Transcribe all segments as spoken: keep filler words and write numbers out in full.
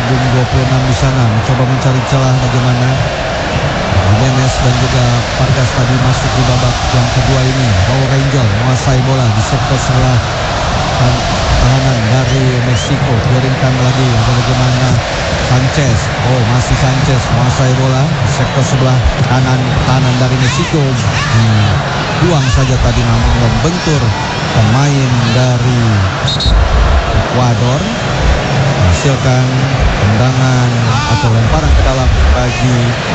punggung dua puluh enam di sana, mencoba mencari celah bagaimana Jimenez dan juga Vargas tadi masuk di babak yang kedua ini. Raul Rangel menguasai bola di sektor sebelah tahanan dari Meksiko, kirimkan lagi ada bagaimana Sanchez. Oh, masih Sanchez menguasai bola di sektor sebelah kanan kanan dari Meksiko. Hmm, buang saja tadi namun membentur pemain dari Ekuador, menghasilkan tendangan atau lemparan ke dalam bagi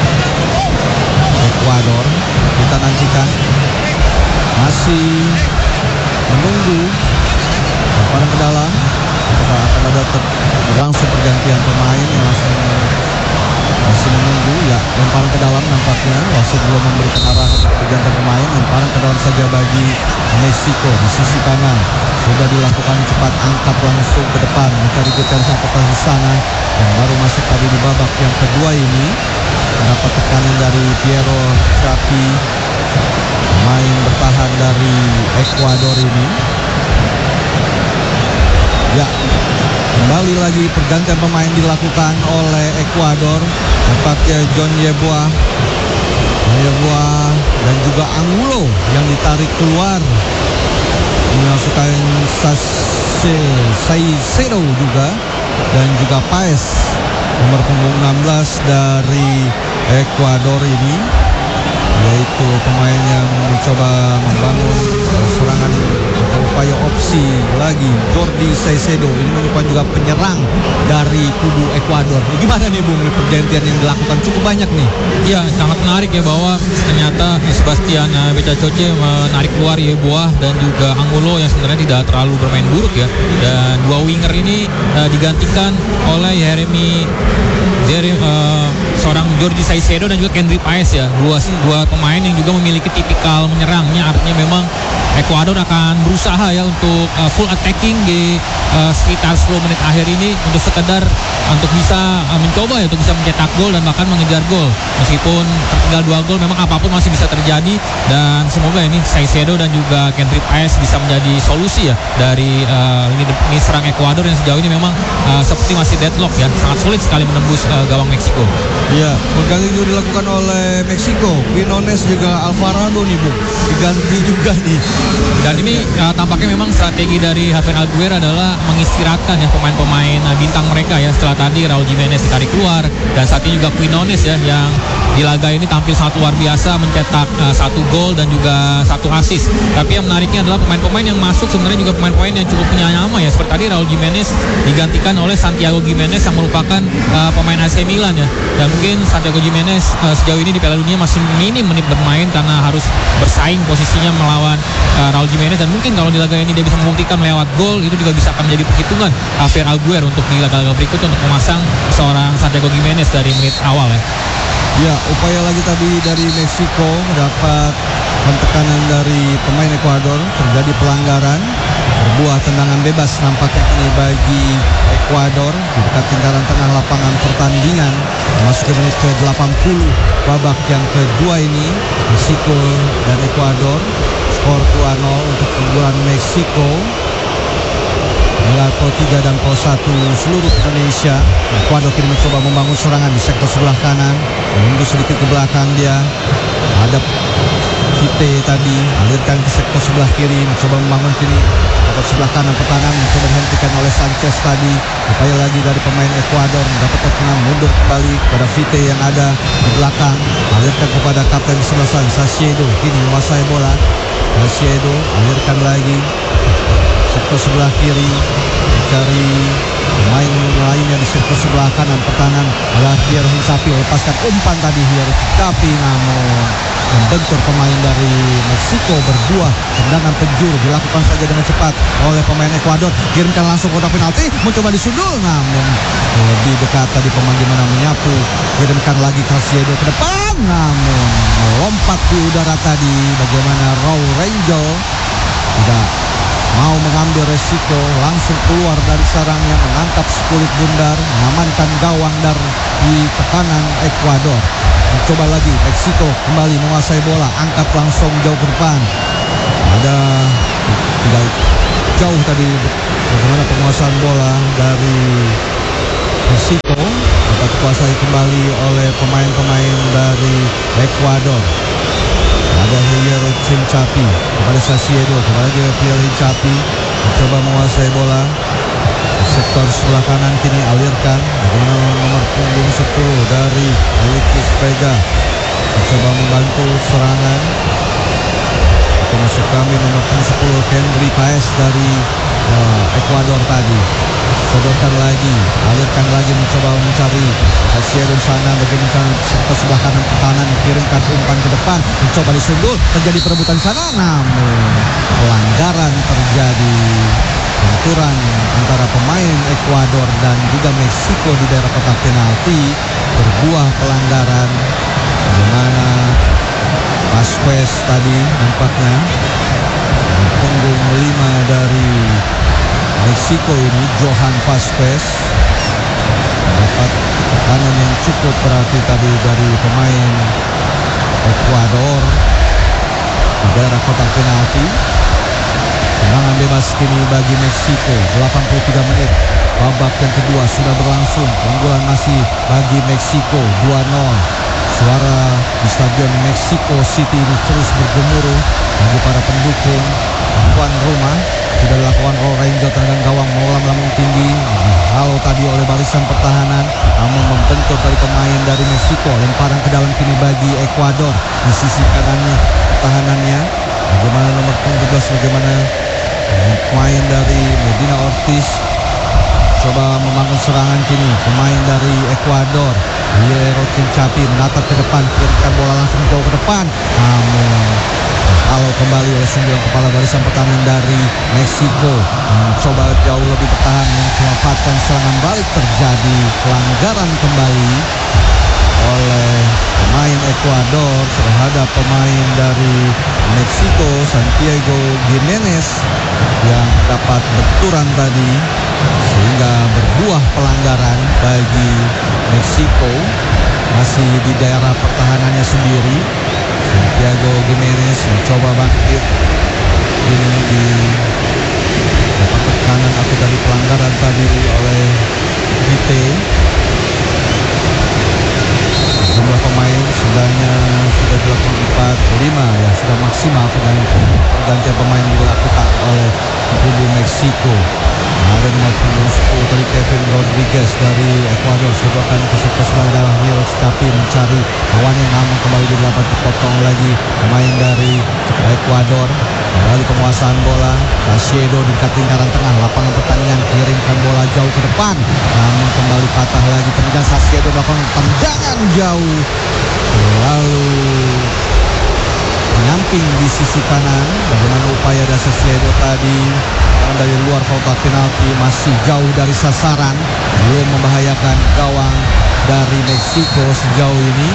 Ekuador. Kita nantikan, masih menunggu lemparan ke dalam. Apakah akan ada ter- langsung pergantian pemain yang langsung masih menunggu? Ya, lemparan ke dalam nampaknya wasit belum memberikan arahan pergantian pemain. Lemparan ke dalam saja bagi Meksiko di sisi kanan. Sudah dilakukan cepat, angkat langsung ke depan mencari Gutierrez apakah di sana yang baru masuk tadi di babak yang kedua ini. Mendapat tekanan dari Piero Chapi, pemain bertahan dari Ekuador ini. Ya, kembali lagi pergantian pemain dilakukan oleh Ekuador. Nampaknya John Yeboah Yeboah dan juga Angulo yang ditarik keluar. Dimasukkan Saicedo juga dan juga Paez, nomor punggung enam belas dari Ekuador ini, yaitu pemain yang mencoba membangun serangan atau upaya opsi lagi. Jordi Saicedo ini merupakan juga penyerang dari kubu Ekuador. Gimana nih Bung, pergantian yang dilakukan cukup banyak nih? Iya, sangat menarik ya bahwa ternyata Sebastian Becacoce menarik keluar Yeboah dan juga Angulo yang sebenarnya tidak terlalu bermain buruk ya. Dan dua winger ini uh, digantikan oleh Jeremy Jeremy uh, seorang Jordi Saicedo dan juga Kendry Paez ya. Dua dua pemain yang juga memiliki tipikal menyerangnya, artinya memang Ekuador akan berusaha ya untuk uh, full attacking di uh, sekitar sepuluh menit akhir ini untuk sekedar untuk bisa uh, mencoba ya untuk bisa mencetak gol dan bahkan mengejar gol. Meskipun tertinggal dua gol, memang apapun masih bisa terjadi dan semoga ini Saicedo dan juga Kendry Paez bisa menjadi solusi ya dari uh, lini, lini serang Ekuador yang sejauh ini memang uh, seperti masih deadlock ya, sangat sulit sekali menembus uh, gawang Meksiko. Iya, pergantian juga dilakukan oleh Meksiko. Quinones juga Alvarado nih Bu, diganti juga nih. Dan ini uh, tampaknya memang strategi dari Javier Alguer adalah mengistirahatkan ya pemain-pemain uh, bintang mereka ya. Setelah tadi Raul Jimenez ditarik keluar dan saat ini juga Quinones ya yang di laga ini tampil sangat luar biasa, mencetak uh, satu gol dan juga satu assist. Tapi yang menariknya adalah pemain-pemain yang masuk sebenarnya juga pemain-pemain yang cukup punya nama ya. Seperti tadi Raul Jimenez digantikan oleh Santiago Gimenez yang merupakan uh, pemain A C Milan ya. Dan mungkin Santiago Gimenez uh, sejauh ini di Piala Dunia masih minim menit bermain karena harus bersaing posisinya melawan uh, Raul Jimenez, dan mungkin kalau di laga ini dia bisa membuktikan lewat gol, itu juga bisa akan menjadi perhitungan Javier Alguer untuk di laga-laga berikutnya untuk memasang seorang Santiago Gimenez dari menit awal ya. Ya, upaya lagi tadi dari Meksiko mendapat tekanan dari pemain Ekuador, terjadi pelanggaran, berbuah tendangan bebas nampaknya ini bagi Ekuador di dekat lingkaran tengah lapangan pertandingan. Masuk ke menit ke delapan puluh babak yang kedua ini, Meksiko dan Ekuador skor dua nol untuk keunggulan Meksiko. Milato tiga dan Pol satu seluruh Indonesia. Ekuador kini mencoba membangun serangan di sektor sebelah kanan, mundur sedikit ke belakang dia. Ada Vite tadi, alirkan ke sektor sebelah kiri, mencoba membangun kini sektor sebelah kanan pertahanan, mencoba dihentikan oleh Sanchez tadi. Upaya lagi dari pemain Ekuador mendapat tekanan, mundur kembali kepada Vite yang ada di belakang, alirkan kepada kapten sebelah sana Saicedo, kini menguasai bola. Saicedo alirkan lagi sektor sebelah kiri, mencari pemain lainnya di sektor sebelah kanan pertahanan. Adalah Piero Hincapié, lepaskan umpan tadi Piero Hincapié, namun membentur pemain dari Meksiko. Berbuah tendangan penjuru dilakukan saja dengan cepat oleh pemain Ekuador, kirimkan langsung kotak penalti, mencoba disundul namun lebih dekat tadi pemain gimana menyapu, kirimkan lagi Saicedo ke depan namun melompat di udara tadi. Bagaimana Raul Rangel tidak mau mengambil resiko, langsung keluar dari sarangnya, menangkap sekulit bundar, mengamankan gawang dari tekanan Ekuador. Mencoba lagi Meksiko kembali menguasai bola, angkat langsung jauh ke depan. Ada tidak jauh tadi bagaimana penguasaan bola dari Meksiko dapat dikuasai kembali oleh pemain-pemain dari Ekuador. Ada Hierro Cincapi kepada Sasiedo, kepada Pierre Hincapi mencoba menguasai bola di sektor sebelah kanan, kini alirkan bagaimana nomor punggung sepuluh dari Alexis Vega mencoba membantu serangan. Itu masuk kami nomor punggung sepuluh Kendry Paes dari uh, Ekuador tadi. Sodorkan lagi, alirkan lagi mencoba mencari Sasiedo sana bagaimana sektor sebelah kanan pertahanan, kirimkan umpan ke depan, mencoba disundul, terjadi perebutan sana, namun pelanggaran terjadi, benturan antara pemain Ekuador dan juga Meksiko di daerah kotak penalti, berbuah pelanggaran di mana Vasquez tadi nampaknya punggung lima dari Meksiko ini, Johan Vasquez, dapat tekanan yang cukup berarti tadi dari pemain Ekuador di daerah kotak penalti. Tendangan bebas kini bagi Meksiko. Delapan puluh tiga menit babak yang kedua sudah berlangsung. Keunggulan masih bagi Meksiko dua nol. Suara di stadion Mexico City ini terus bergemuruh bagi para pendukung tuan rumah. Sudah dilakukan roll Ranger, tendangan gawang melambung tinggi, dihalau tadi oleh barisan pertahanan, namun membentur dari pemain dari Meksiko. Lemparan ke dalam kini bagi Ekuador di sisi kanannya pertahanannya. Bagaimana nomor tujuh belas, bagaimana pemain dari Medina Ortiz coba membangun serangan kini. Pemain dari Ekuador Hierro Cincapi menatap ke depan, kirimkan bola langsung jauh ke depan, namun kalau kembali oleh sundulan kepala barisan pertahanan dari Meksiko. Mencoba jauh lebih bertahan, memanfaatkan serangan balik, terjadi pelanggaran kembali oleh pemain Ekuador terhadap pemain dari Meksiko, Santiago Gimenez, yang dapat benturan tadi sehingga berbuah pelanggaran bagi Meksiko. Masih di daerah pertahanannya sendiri, Santiago Gimenez mencoba bangkit. Ini di dapat tekanan atau dari pelanggaran tadi oleh Vite. Jumlah pemain sudahnya sudah dilakukan empat lima ya, sudah maksimal pergantian pemain dilakukan oleh kubu Meksiko. Ada nomor punggung sepuluh dari Kevin Rodriguez dari Ekuador, sodorkan ke sektor sebelah dalam Hierro Cincapi mencari kawannya, namun kembali dapat dipotong lagi pemain dari Ekuador. Kembali penguasaan bola, Sasiedo di dekat lingkaran tengah lapangan pertandingan, kirimkan bola jauh ke depan, namun kembali patah lagi. Kemudian Sasiedo melakukan tendangan jauh, lalu menyamping di sisi kanan. Bagaimana upaya dari Sasiedo tadi dari luar kotak penalti, masih jauh dari sasaran, belum membahayakan gawang dari Meksiko sejauh ini.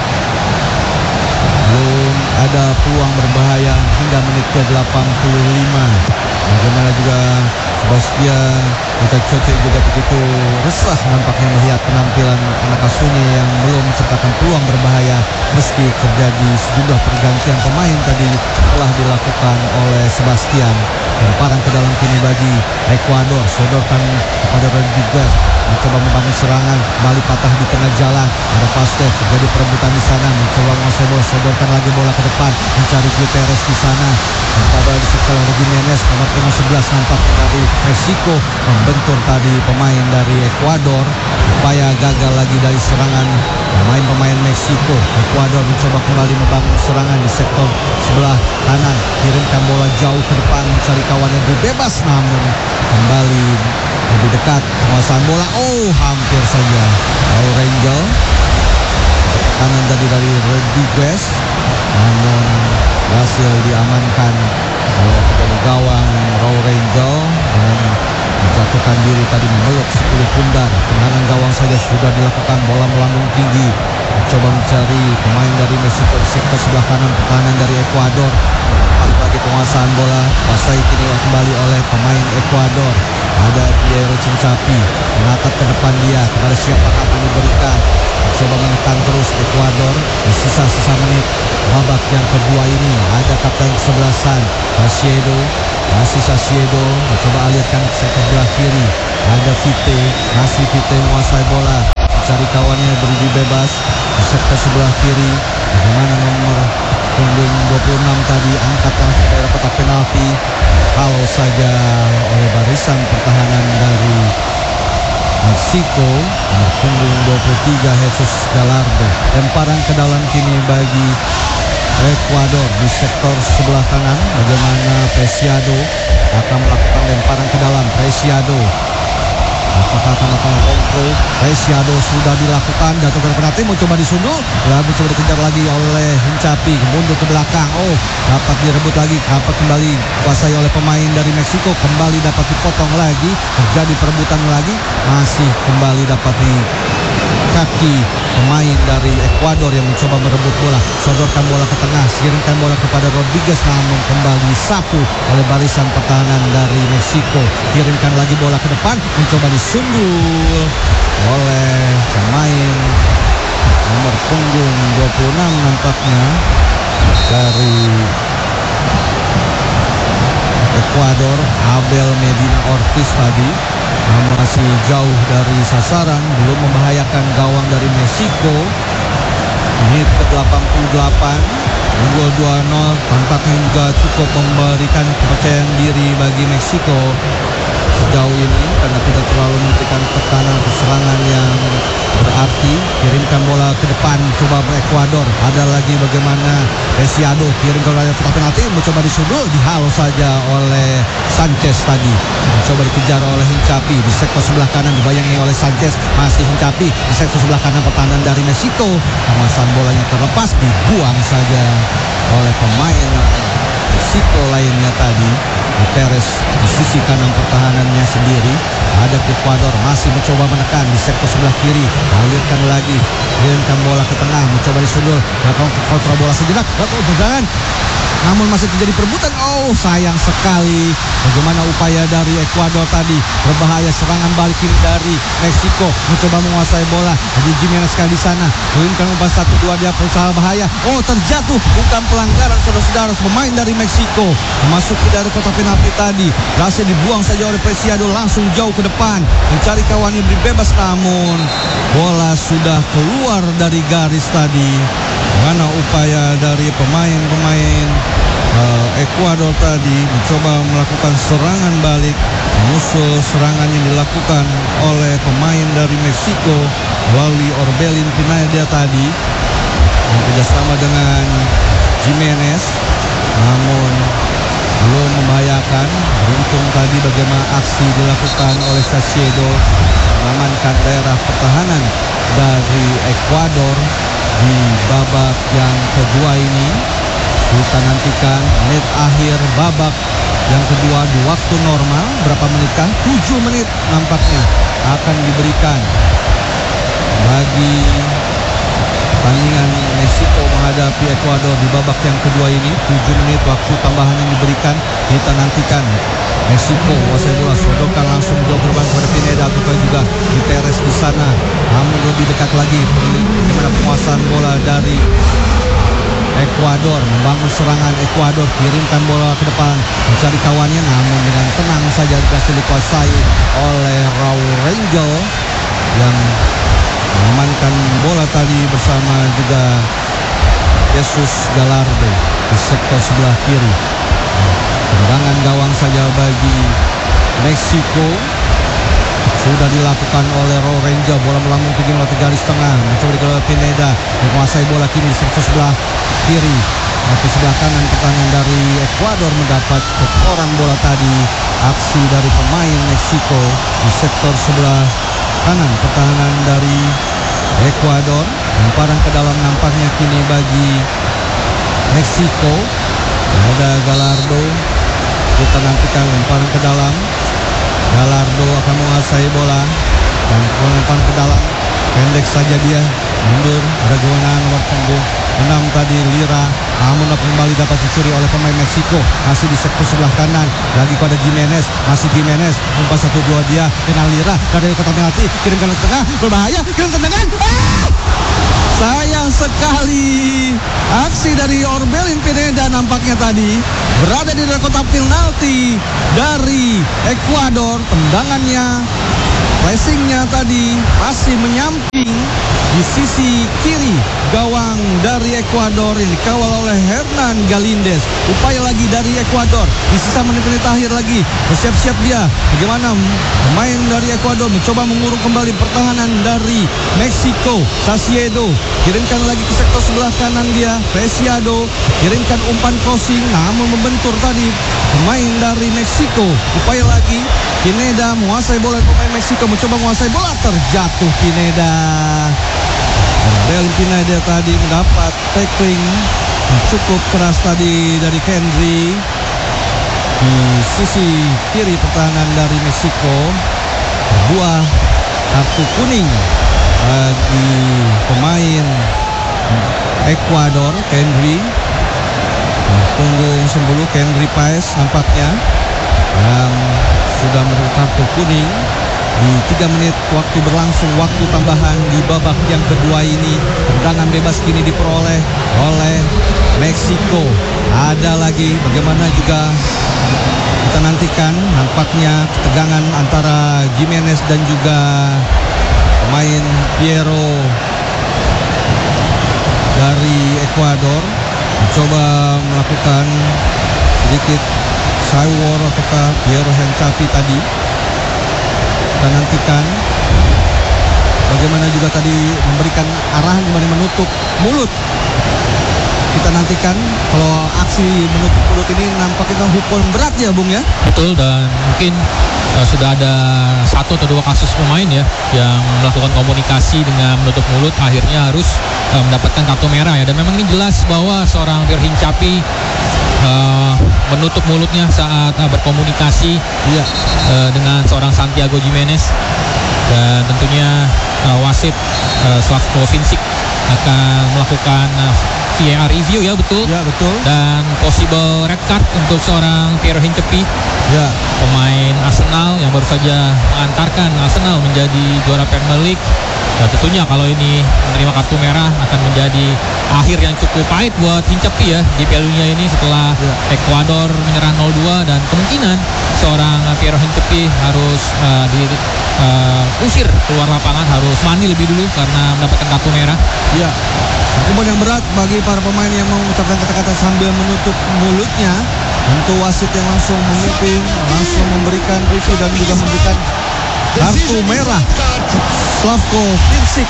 Belum ada peluang berbahaya hingga menit ke delapan puluh lima. Bagaimana juga Sebastian Vitacoce juga begitu resah nampaknya melihat penampilan anak asuhnya yang belum menciptakan peluang berbahaya meski terjadi sejumlah pergantian pemain tadi telah dilakukan oleh Sebastian. Lemparan ke dalam kini bagi Ekuador, sodorkan kepada Rodriguez, mencoba membangun serangan, kembali patah di tengah jalan. Ada Vasquez, jadi perebutan di sana, mencoba menguasai bola, sodorkan lagi bola ke depan, mencari Gutierrez di sana. Mencoba disukseskan oleh Gimenez, nomor punggung sebelas nampaknya dari Meksiko, membentur tadi pemain dari Ekuador. Upaya gagal lagi dari serangan pemain-pemain Meksiko. Ekuador mencoba kembali membangun serangan di sektor sebelah kanan, kirimkan bola jauh ke depan, mencari kawan yang bebas, namun kembali lebih dekat penguasaan bola. Oh, hampir saja Raul Rangel kanan tadi dari Rodriguez, namun berhasil diamankan oleh penjaga gawang Raul Rangel dan menjatuhkan diri tadi, memeluk sepuluh pundar. Tendangan gawang saja sudah dilakukan, bola melambung tinggi, mencoba mencari pemain dari Meksiko di sektor sebelah kanan pertahanan dari Ekuador. Balik lagi penguasaan bola, kuasai kini kembali oleh pemain Ekuador. Ada Hierro Cincapi menatap ke depan dia, kepada siapa akan diberikan. coba menekan terus Ekuador. Sisa-sisa menit babak yang kedua ini ada kapten kesebelasan Sasiedo. Masih Sasiedo mencoba alirkan ke sektor sebelah kiri. Ada Vite, masih Vite menguasai bola, cari kawannya berdiri bebas di sektor sebelah kiri. Bagaimana nomor punggung dua puluh enam tadi angkat ke daerah kotak penalti, kalau saja oleh barisan pertahanan dari Meksiko. Nomor punggung dua puluh tiga Jesus Gallardo. Lemparan ke dalam kini bagi Ekuador di sektor sebelah kanan. Bagaimana Preciado akan melakukan lemparan ke dalam. Preciado apakah akan melakukan kontrol? Preciado sudah dilakukan, jatuh ke penalti, mencoba disundul, lalu coba dikejar lagi oleh Hincapi, mundur ke belakang. Oh, dapat direbut lagi, dapat kembali kuasai oleh pemain dari Meksiko, kembali dapat dipotong lagi, terjadi perebutan lagi, masih kembali dapat di kaki pemain dari Ekuador yang mencoba merebut bola. Sodorkan bola ke tengah, kirimkan bola kepada Rodriguez, namun kembali disapu oleh barisan pertahanan dari Meksiko. Kirimkan lagi bola ke depan, mencoba disundul oleh pemain nomor punggung dua puluh enam nampaknya dari Ekuador, Abel Medina Ortiz tadi. Namun masih jauh dari sasaran, belum membahayakan gawang dari Meksiko. Menit ke delapan puluh delapan, unggul dua nol, tampaknya juga cukup memberikan kepercayaan diri bagi Meksiko sejauh ini karena tidak terlalu memberikan tekanan serangan yang berarti. Kirimkan bola ke depan, coba Ekuador, ada lagi bagaimana Preciado kirimkan bola ke penalti, mencoba disundul, dihalau saja oleh Sanchez tadi, mencoba dikejar oleh Hincapi di sektor sebelah kanan, dibayangi oleh Sanchez, masih Hincapi di sektor sebelah kanan pertahanan dari Meksiko. Penguasaan bolanya terlepas, dibuang saja oleh pemain Meksiko lainnya tadi. Perez di sisi kanan pertahanannya sendiri. Ada Ekuador masih mencoba menekan di sektor sebelah kiri, alirkan lagi, kirimkan bola ke tengah, mencoba disundul, melakukan kontrol bola sejenak, lakukan tendangan, namun masih terjadi perebutan. Oh, sayang sekali bagaimana upaya dari Ekuador tadi, berbahaya. Serangan balik ini dari Meksiko, mencoba menguasai bola. Jadi Jimenez sekali di sana, kirimkan umpan satu dua, dia berusaha bahaya. Oh, terjatuh, bukan pelanggaran saudara-saudara, pemain dari Meksiko memasuki dari kotak penalti tadi, berhasil dibuang saja oleh Preciado, langsung jauh ke depan mencari kawannya beri bebas, namun bola sudah keluar dari garis tadi. Mana upaya dari pemain-pemain uh, Ekuador tadi mencoba melakukan serangan balik, menyusul serangan yang dilakukan oleh pemain dari Meksiko melalui Orbelin Pineda tadi yang kerjasama dengan Jimenez, namun belum membahayakan. Beruntung tadi bagaimana aksi dilakukan oleh Sasiedo mengamankan daerah pertahanan dari Ekuador di babak yang kedua ini. Kita nantikan menit akhir babak yang kedua di waktu normal. Berapa menitkah? tujuh menit nampaknya akan diberikan bagi pertandingan Meksiko menghadapi Ekuador di babak yang kedua ini. tujuh menit waktu tambahan yang diberikan. Kita nantikan Meksiko menguasai bola, sodorkan langsung jauh terbang kepada Pineda, ataukah juga di Perez di sana. Namun lebih dekat lagi bagaimana penguasaan bola dari Ekuador, membangun serangan Ekuador, kirimkan bola ke depan, mencari kawannya, namun dengan tenang saja berhasil dikuasai oleh Raul Rangel yang mengamankan bola tadi bersama juga Jesus Gallardo di sektor sebelah kiri. Tendangan gawang saja bagi Meksiko sudah dilakukan oleh Raul Rangel. Bola melambung tinggi melalui garis tengah, mencoba dikelola Pineda, menguasai bola kini di sektor sebelah kiri. Tapi sebelah kanan pertahanan dari Ekuador mendapat kotoran bola tadi. Aksi dari pemain Meksiko di sektor sebelah kanan pertahanan dari Ekuador. Lemparan ke dalam nampaknya kini bagi Meksiko. Ada Gallardo. Kita nantikan lemparan ke dalam. Gallardo akan menguasai bola dan lemparan ke dalam. Pendek saja dia, mundur. Ada kewenangan nomor punggung enam tadi Lira, namun kembali dapat dicuri oleh pemain Meksiko. Masih di sektor sebelah kanan, lagi pada Jimenez, masih Jimenez, umpan satu dua dia dengan Lira dari kotak penalti, kirimkan ke tengah, berbahaya, kirim tendangan. Ah! Sayang sekali aksi dari Orbelin Pineda nampaknya tadi berada di dalam kotak penalti dari Ekuador. Tendangannya, pressingnya tadi masih menyamping di sisi kiri gawang dari Ekuador yang dikawal oleh Hernan Galindez. Upaya lagi dari Ekuador di sisa menit-menit akhir lagi, bersiap-siap dia. Bagaimana pemain dari Ekuador mencoba mengurung kembali pertahanan dari Meksiko. Sasiedo kirimkan lagi ke sektor sebelah kanan dia. Preciado kirimkan umpan crossing, namun membentur tadi pemain dari Meksiko. Upaya lagi Pineda menguasai bola, pemain Meksiko mencoba menguasai bola, terjatuh Pineda. Orbelin Pineda tadi mendapat tackling cukup keras tadi dari Kendry di sisi kiri pertahanan dari Meksiko. Buah kartu kuning bagi pemain Ekuador, Kendry. Punggung sepuluh Kendry Paes nampaknya yang sudah mendapat kartu kuning di tiga menit waktu berlangsung, waktu tambahan di babak yang kedua ini. Tendangan bebas kini diperoleh oleh Meksiko. Ada lagi, bagaimana juga kita nantikan nampaknya ketegangan antara Gimenez dan juga pemain Piero dari Ekuador. Mencoba melakukan sedikit Saiwar ataukah Piero Hencapi tadi. Kita nantikan bagaimana juga tadi memberikan arahan kembali menutup mulut. Kita nantikan kalau aksi menutup mulut ini nampaknya hukuman berat ya Bung ya. Betul, dan mungkin uh, sudah ada satu atau dua kasus pemain ya yang melakukan komunikasi dengan menutup mulut, akhirnya harus uh, mendapatkan kartu merah ya. Dan memang ini jelas bahwa seorang Pierre Hincapi uh, menutup mulutnya saat uh, berkomunikasi ya. uh, dengan seorang Santiago Gimenez, dan tentunya uh, wasit uh, Slavko Vincic akan melakukan uh, V A R review ya, betul. Ya betul. Dan possible red card untuk seorang Piero Hincapi, ya, pemain Arsenal yang baru saja mengantarkan Arsenal menjadi juara Premier League. Dan tentunya kalau ini menerima kartu merah akan menjadi akhir yang cukup pahit buat Hincapi ya di Piala Dunia ini setelah ya. Ekuador menyerah nol dua, dan kemungkinan seorang Piero Hincapi harus uh, diusir uh, keluar lapangan, harus mandi lebih dulu karena mendapatkan kartu merah. Ya. Hukuman yang berat bagi para pemain yang mengucapkan kata-kata sambil menutup mulutnya. Tentu wasit yang langsung memimpin, langsung memberikan review dan juga memberikan kartu merah. Slavko Vincic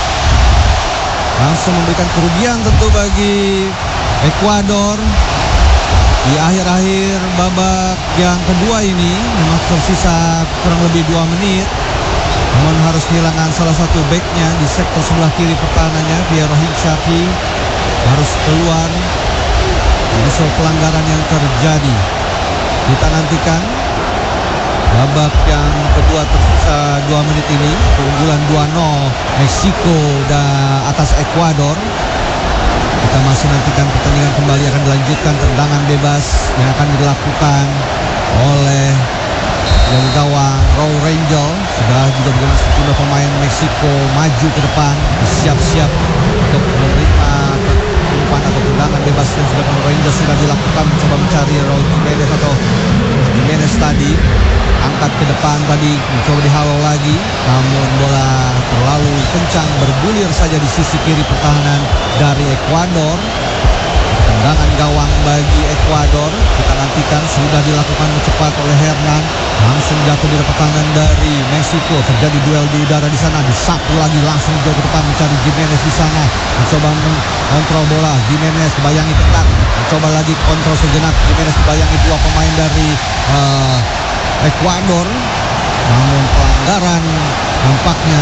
langsung memberikan kerugian tentu bagi Ekuador di akhir-akhir babak yang kedua ini. Memang tersisa kurang lebih dua menit. Namun harus kehilangan salah satu backnya di sektor sebelah kiri pertahanannya. Piero Hincapi harus keluar. Ini soal pelanggaran yang terjadi. Kita nantikan babak yang kedua, tersisa dua menit ini. Keunggulan dua nol Meksiko dan atas Ekuador. Kita masih nantikan pertandingan kembali akan dilanjutkan. Tendangan bebas yang akan dilakukan oleh dari gawang Raul Rangel. Sudah juga dengan sejumlah pemain Meksiko maju ke depan, siap-siap untuk menerima umpan atau tendangan bebas yang sudah Raul Rangel sudah dilakukan, mencoba mencari Raul Jimenez atau Jimenez tadi, angkat ke depan tadi, mencoba dihalau lagi, namun bola terlalu kencang bergulir saja di sisi kiri pertahanan dari Ekuador. Tendangan gawang bagi Ekuador kita nantikan, sudah dilakukan cepat oleh Hernan, langsung jatuh di pertahanan dari Meksiko. Terjadi duel di udara di sana, disapu lagi langsung jauh ke depan mencari Gimenez di sana, mencoba mengontrol bola. Gimenez kebayangi ketat, mencoba lagi kontrol sejenak. Gimenez kebayangi dua pemain dari uh, Ekuador, namun pelanggaran nampaknya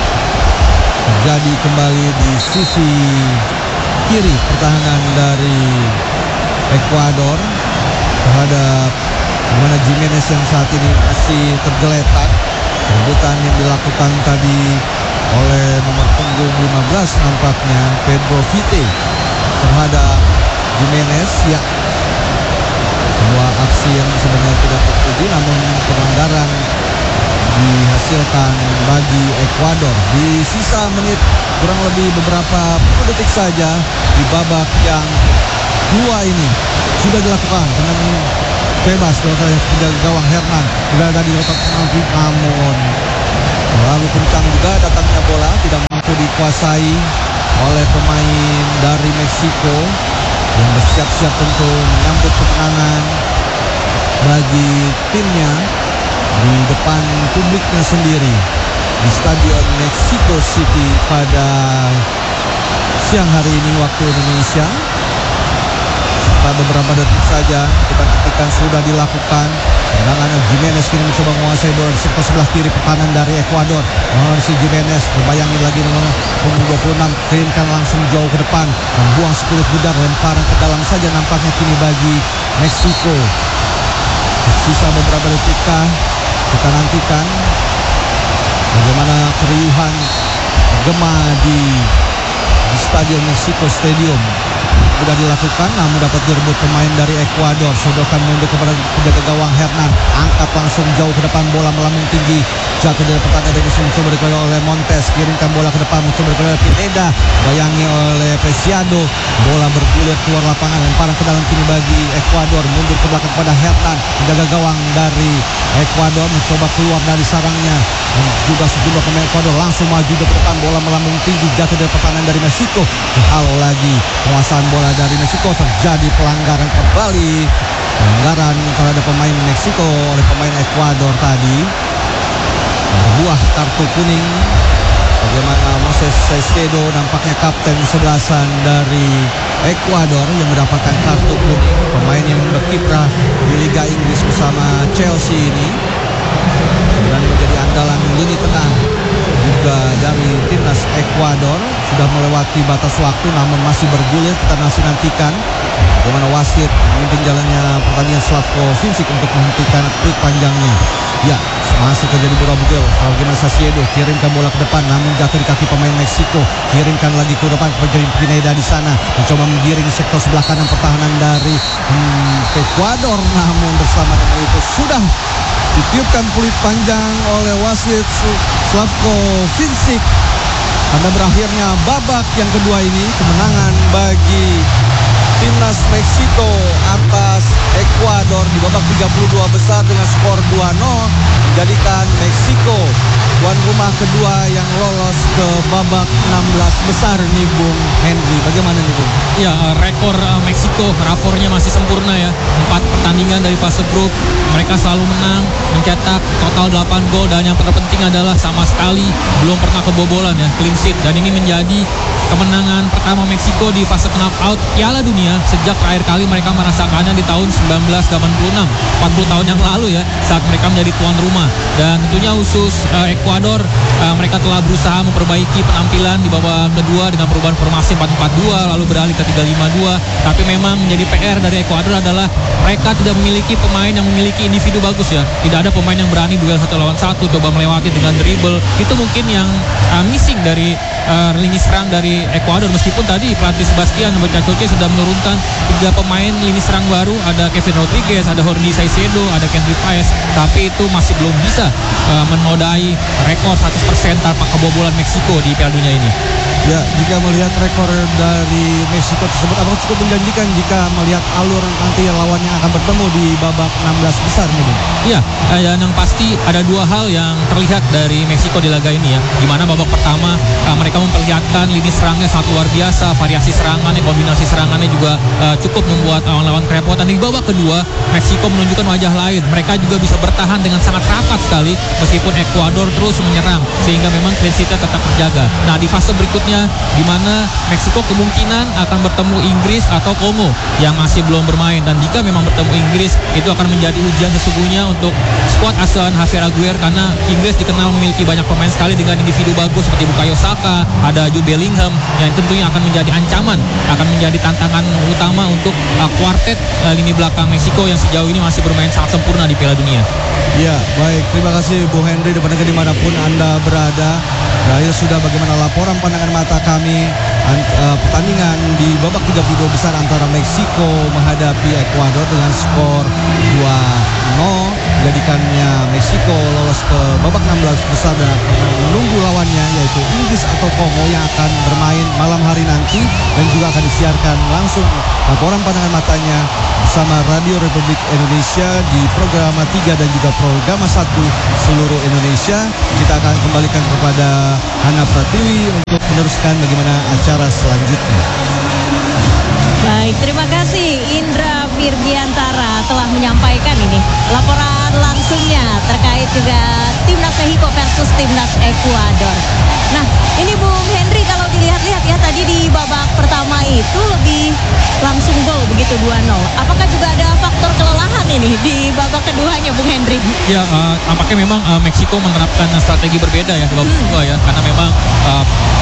terjadi kembali di sisi kiri pertahanan dari Ekuador terhadap mana Gimenez yang saat ini masih tergeletak. Rebutan yang dilakukan tadi oleh nomor punggung lima belas nampaknya Pedro Vite terhadap Gimenez. Ya, sebuah aksi yang sebenarnya tidak tertuju, namun pelanggaran dihasilkan bagi Ekuador. Di sisa menit kurang lebih beberapa puluh detik saja di babak yang dua ini sudah dilakukan dengan bebas oleh penjaga gawang Hernan, berada di kotak penalti, namun terlalu kencang juga datangnya bola, tidak mampu dikuasai oleh pemain dari Meksiko yang bersiap-siap untuk menyambut kemenangan bagi timnya di depan publiknya sendiri di Stadion Mexico City pada siang hari ini waktu Indonesia. Setelah beberapa detik saja kita nantikan sudah dilakukan. Tendangan Jimenez kini mencoba menguasai bola di sektor sebelah kiri pertahanan dari Ekuador. Mauricio Jimenez berbayangin lagi nomor punggung dua puluh enam, kirimkan langsung jauh ke depan, membuang sekulit budar, lemparan ke dalam saja nampaknya kini bagi Meksiko. Sisa beberapa detik kita nantikan bagaimana keriuhan gema di, di Stadion Mexico Stadium sudah dilakukan, namun dapat direbut pemain dari Ekuador. Sodokan mundur kepada penjaga gawang Hernan, angkat langsung jauh ke depan, bola melambung tinggi, jatuh dari pertahanan dari musuh, mencoba dikelola oleh Montes, kirimkan bola ke depan, mencoba dikelola oleh Pineda, bayangi oleh Preciado, bola bergulir keluar lapangan, lemparan ke dalam kini bagi Ekuador, mundur ke belakang kepada Hernan, penjaga gawang dari Ekuador mencoba keluar dari sarangnya, dan juga sejumlah pemain Ekuador langsung maju ke depan, bola melambung tinggi, jatuh dari pertahanan dari Meksiko, dihalau lagi, penguasaan bola dari Meksiko, terjadi pelanggaran kembali, pelanggaran terhadap pemain Meksiko oleh pemain Ekuador tadi, buah kartu kuning. Bagaimana Moses Caicedo, nampaknya kapten sebelasan dari Ekuador yang mendapatkan kartu kuning, pemain yang berkiprah di Liga Inggris bersama Chelsea ini, dan menjadi andalan lini tengah juga dari timnas Ekuador. Sudah melewati batas waktu namun masih bergulir, kita masih nantikan bagaimana wasit memimpin jalannya pertandingan Slavko Vincic untuk menghentikan peluit panjangnya. Ya, masih terjadi bola-bugel. Bagaimana Caicedo kirimkan bola ke depan, namun jatuh di kaki pemain Meksiko. Kirimkan lagi ke depan kepada Pineda di sana, mencoba menggiring sektor sebelah kanan pertahanan dari hmm, Ekuador, namun bersama dengan itu sudah ditiupkan peluit panjang oleh wasit Slavko Vincic. Karena berakhirnya babak yang kedua ini, kemenangan bagi timnas Meksiko atas Ekuador di babak tiga puluh dua besar dengan skor dua nol, menjadikan Meksiko tuan rumah kedua yang lolos ke babak enam belas besar nih Bung Henry. Bagaimana nih Bung? Ya, rekor uh, Meksiko rapornya masih sempurna ya. Empat pertandingan dari fase grup mereka selalu menang, mencetak total delapan gol, dan yang terpenting adalah sama sekali belum pernah kebobolan ya, clean sheet. Dan ini menjadi kemenangan pertama Meksiko di fase knockout Piala Dunia sejak terakhir kali mereka merasakannya di tahun sembilan belas delapan puluh enam, empat puluh tahun yang lalu ya, saat mereka menjadi tuan rumah. Dan tentunya khusus uh, Ekuador, uh, mereka telah berusaha memperbaiki penampilan di babak kedua dengan perubahan formasi empat empat dua lalu beralih ke tiga lima dua. Tapi memang menjadi P R dari Ekuador adalah mereka tidak memiliki pemain yang memiliki individu bagus ya. Tidak ada pemain yang berani duel satu lawan satu, coba melewati dengan dribble. Itu mungkin yang uh, missing dari uh, lini serang dari Ekuador. Meskipun tadi pelatih Sebastian Becacoche sudah menurunkan tiga pemain lini serang baru, ada Kevin Rodriguez, ada Jordi Caicedo, ada Kenry Paez, tapi itu masih belum bisa uh, menodai rekor seratus persen tanpa kebobolan Meksiko di Piala Dunia ini. Ya, jika melihat rekor dari Meksiko tersebut, apakah cukup menjanjikan jika melihat alur nanti lawan yang akan bertemu di babak enam belas besar nih Bung? Iya, dan yang pasti ada dua hal yang terlihat dari Meksiko di laga ini ya. Di mana babak pertama uh, mereka memperlihatkan lini serangnya sangat luar biasa, variasi serangannya, kombinasi serangannya juga uh, cukup membuat lawan-lawan kerepotan. Di babak kedua, Meksiko menunjukkan wajah lain. Mereka juga bisa bertahan dengan sangat rapat sekali meskipun Ekuador terus menyerang, sehingga memang clean sheet-nya tetap terjaga. Nah, di fase berikutnya di mana Meksiko kemungkinan akan bertemu Inggris atau Kongo yang masih belum bermain, dan jika memang bertemu Inggris itu akan menjadi ujian sesungguhnya untuk skuad asuhan Javier Aguirre, karena Inggris dikenal memiliki banyak pemain sekali dengan individu bagus seperti Bukayo Saka, ada Jude Bellingham yang tentunya akan menjadi ancaman, akan menjadi tantangan utama untuk uh, kuartet uh, lini belakang Meksiko yang sejauh ini masih bermain sangat sempurna di Piala Dunia. Ya, baik, terima kasih Bung Henry dan pendengar dimanapun Anda berada. Terakhir sudah bagaimana laporan pandangan mata kami an- uh, pertandingan di babak tiga puluh dua besar antara Meksiko menghadapi Ekuador dengan skor dua nol, menjadikannya Meksiko lolos ke babak enam belas besar dan akan menunggu lawannya yaitu Inggris atau Kongo yang akan bermain malam hari nanti dan juga akan disiarkan langsung laporan pandangan matanya bersama Radio Republik Indonesia di program tiga dan juga program satu seluruh Indonesia. Kita akan kembalikan kepada Hana Pratiwi untuk meneruskan bagaimana acara selanjutnya. Baik, terima kasih Indra Virgiantara telah menyampaikan ini laporan langsungnya terkait juga Timnas Meksiko versus Timnas Ekuador. Nah, ini Bung Henry kalau dilihat-lihat ya tadi di babak pertama itu lebih langsung gol begitu dua nol. Apakah juga ada faktor kelelahan ini di babak keduanya Bung Henry? Ya, uh, tampaknya memang uh, Meksiko menerapkan strategi berbeda ya di babak Hmm. kedua ya, karena memang uh,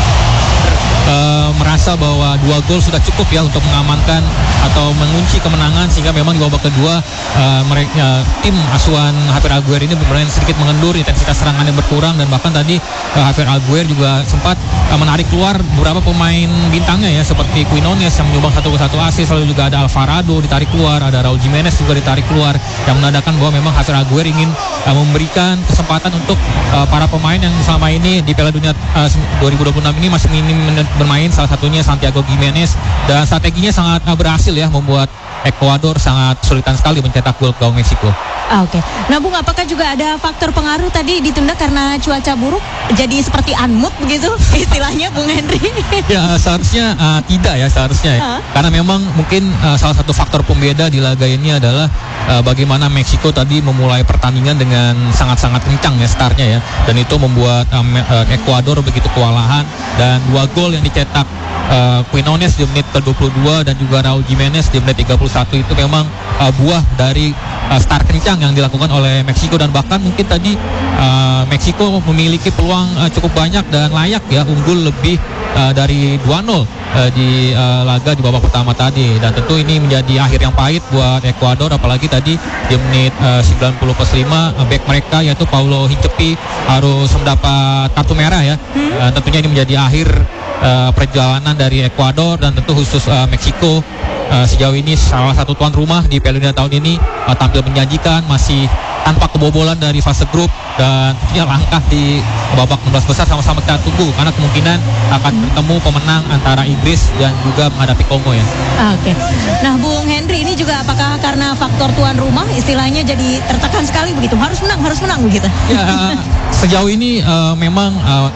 Uh, merasa bahwa dua gol sudah cukup ya untuk mengamankan atau mengunci kemenangan, sehingga memang di babak kedua uh, mereka tim asuhan Javier Aguirre ini benar-benar sedikit mengendur, intensitas serangannya berkurang, dan bahkan tadi uh, Javier Aguirre juga sempat uh, menarik keluar beberapa pemain bintangnya ya, seperti Quinones yang menyumbang satu ke satu asis, lalu juga ada Alvarado ditarik keluar, ada Raul Jimenez juga ditarik keluar, yang menandakan bahwa memang Javier Aguirre ingin uh, memberikan kesempatan untuk uh, para pemain yang selama ini di Piala Dunia uh, dua ribu dua puluh enam ini masih minim bermain, salah satunya Santiago Gimenez, dan strateginya sangat uh, berhasil ya membuat Ekuador sangat kesulitan sekali mencetak gol ke gawang Meksiko. Ah, Oke, okay. Nah Bung, apakah juga ada faktor pengaruh tadi ditunda karena cuaca buruk, jadi seperti unmood begitu istilahnya Bung Henry? Ya seharusnya uh, tidak ya seharusnya ya. Huh? Karena memang mungkin uh, salah satu faktor pembeda di laga ini adalah uh, bagaimana Meksiko tadi memulai pertandingan dengan sangat-sangat kencang ya startnya ya, dan itu membuat uh, uh, Ekuador begitu kewalahan, dan dua gol yang dicetak uh, Quinones di menit ke dua puluh dua dan juga Raul Jimenez di menit tiga puluh satu itu memang uh, buah dari uh, start kencang yang dilakukan oleh Meksiko, dan bahkan mungkin tadi uh, Meksiko memiliki peluang uh, cukup banyak dan layak ya unggul lebih uh, dari dua nol uh, di uh, laga di babak pertama tadi, dan tentu ini menjadi akhir yang pahit buat Ekuador, apalagi tadi di menit uh, sembilan puluh plus lima uh, back mereka yaitu Paulo Hinchepi harus mendapat kartu merah ya. Hmm? Uh, tentunya ini menjadi akhir uh, perjalanan dari Ekuador, dan tentu khusus uh, Meksiko Uh, sejauh ini salah satu tuan rumah di Piala Dunia tahun ini uh, tampil menjanjikan, masih tanpa kebobolan dari fase grup, dan tentunya langkah di babak enam belas besar sama-sama kita tunggu, karena kemungkinan akan bertemu pemenang antara Inggris dan juga menghadapi Kongo ya. Ah, Oke, okay. Nah Bung Henry, ini juga apakah karena faktor tuan rumah istilahnya jadi tertekan sekali begitu, harus menang, harus menang begitu? Ya, uh, sejauh ini uh, memang uh,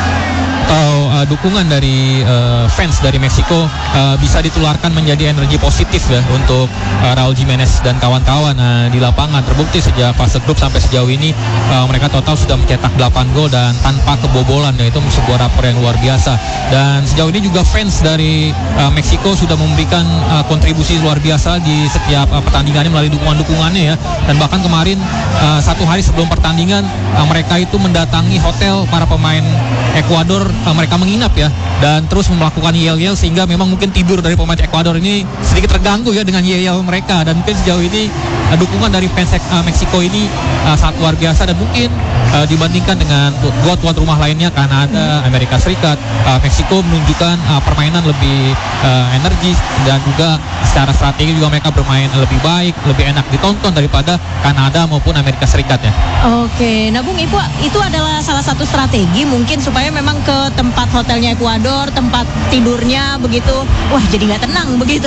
atau uh, dukungan dari uh, fans dari Meksiko uh, bisa ditularkan menjadi energi positif ya untuk uh, Raul Jimenez dan kawan-kawan uh, di lapangan. Terbukti sejak fase grup sampai sejauh ini uh, mereka total sudah mencetak delapan gol dan tanpa kebobolan, ya itu sebuah rapor yang luar biasa. Dan sejauh ini juga fans dari uh, Meksiko sudah memberikan uh, kontribusi luar biasa di setiap uh, pertandingannya melalui dukungan-dukungannya ya. Dan bahkan kemarin uh, satu hari sebelum pertandingan uh, mereka itu mendatangi hotel para pemain Ekuador, uh, mereka menginap ya, dan terus melakukan yel-yel, sehingga memang mungkin tidur dari pemain Ekuador ini sedikit terganggu ya dengan yel-yel mereka, dan mungkin sejauh ini uh, dukungan dari fans uh, Meksiko ini uh, sangat luar biasa, dan mungkin uh, dibandingkan dengan dua tuan rumah lainnya Kanada, Amerika Serikat, uh, Meksiko menunjukkan uh, permainan lebih uh, energis, dan juga secara strategi juga mereka bermain lebih baik, lebih enak ditonton daripada Kanada maupun Amerika Serikat ya. Oke, nah Bung, itu, itu adalah salah satu strategi mungkin supaya memang ke tempat hotelnya Ekuador, tempat tidurnya begitu, wah jadi nggak tenang begitu.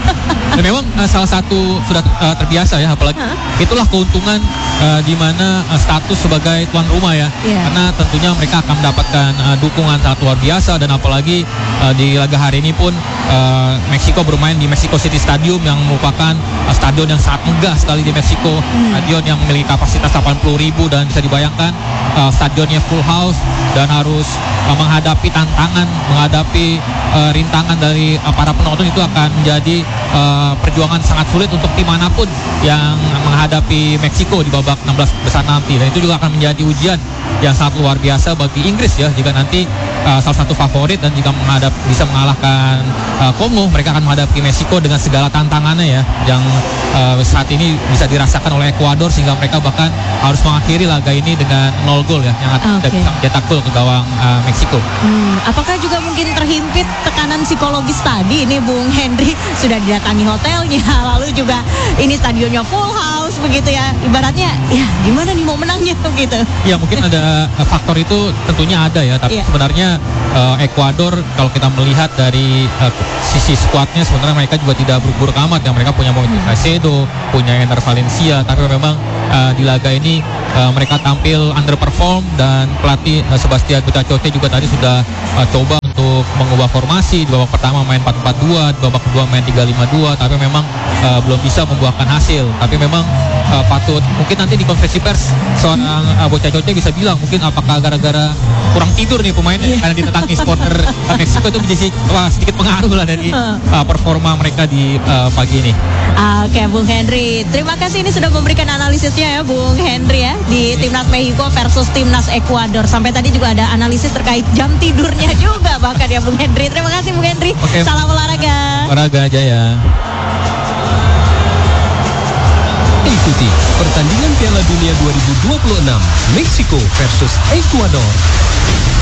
Dan memang uh, salah satu sudah uh, terbiasa ya, apalagi Huh? itulah keuntungan uh, di mana uh, status sebagai tuan rumah ya, Yeah. karena tentunya mereka akan mendapatkan uh, dukungan sangat luar biasa, dan apalagi uh, di laga hari ini pun uh, Meksiko bermain di Mexico City Stadium yang merupakan uh, stadion yang sangat megah sekali di Meksiko, Hmm. stadion yang memiliki kapasitas delapan puluh ribu, dan bisa dibayangkan uh, stadionnya full house dan harus uh, menghadapi tantangan, menghadapi uh, rintangan dari uh, para penonton, itu akan menjadi uh, perjuangan sangat sulit untuk tim manapun yang menghadapi Meksiko di babak enam belas besar nanti, dan itu juga akan menjadi ujian yang sangat luar biasa bagi Inggris ya, jika nanti uh, salah satu favorit dan jika menghadap bisa mengalahkan uh, Kongo, mereka akan menghadapi Meksiko dengan segala tantangannya ya, yang uh, saat ini bisa dirasakan oleh Ekuador, sehingga mereka bahkan harus mengakhiri laga ini dengan nol gol ya, yang Oke. cetak gol ke gawang uh, Meksiko. Hmm, apakah juga mungkin terhitung terhimpit tekanan psikologis tadi ini Bung Henry, sudah didatangi hotelnya, lalu juga ini stadionnya full house begitu ya, ibaratnya ya gimana nih mau menangnya begitu. Ya mungkin ada uh, faktor itu tentunya ada ya, tapi Iya. sebenarnya uh, Ekuador kalau kita melihat dari uh, sisi skuadnya sebenarnya mereka juga tidak buruk-buruk amat ya. Mereka punya Moises Caicedo, punya Ener Valencia, tapi memang uh, di laga ini uh, mereka tampil underperform dan pelatih uh, Sebastian Betacoce juga tadi sudah uh, coba untuk mengubah formasi. Di babak pertama main empat empat dua, di babak kedua main tiga lima dua, tapi memang uh, belum bisa membuahkan hasil. Tapi memang uh, patut mungkin nanti di konferensi pers seorang uh, Betacoce bisa bilang mungkin apakah gara-gara kurang tidur nih pemainnya karena ditetanggi supporter uh, Meksiko itu menjadi wah, sedikit pengaruh lah dari uh, performa mereka di uh, pagi ini. Oke Bung Henry, terima kasih ini sudah memberikan analisisnya ya Bung Henry ya di Timnas Meksiko versus Timnas Ekuador. Sampai tadi juga ada analisis terkait jam tidurnya juga bahkan ya Bung Henry. Terima kasih Bung Henry. Oke. Salam olahraga. Olahraga aja ya. Ikuti pertandingan Piala Dunia dua ribu dua puluh enam Meksiko versus Ekuador.